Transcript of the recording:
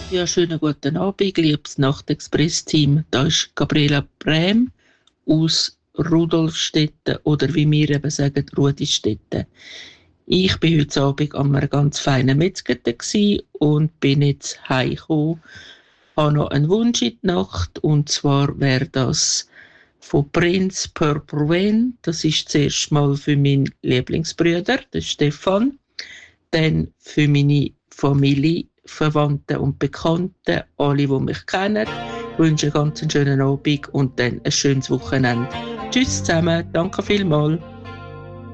Ja, schönen guten Abend, liebes Nachtexpress-Team. Da ist Gabriela Brem aus Rudolfstetten oder wie wir eben sagen, Rudistetten. Ich bin heute Abend an einem ganz feinen Metzger und bin jetzt heimgekommen. Habe noch einen Wunsch in die Nacht und zwar wäre das von Prinz Purple Rain. Das ist zuerst mal für meinen Lieblingsbruder, den Stefan, dann für meine Familie, Verwandte und Bekannte, alle, die mich kennen. Ich wünsche einen ganz schönen Abend und dann ein schönes Wochenende. Tschüss zusammen, danke vielmals.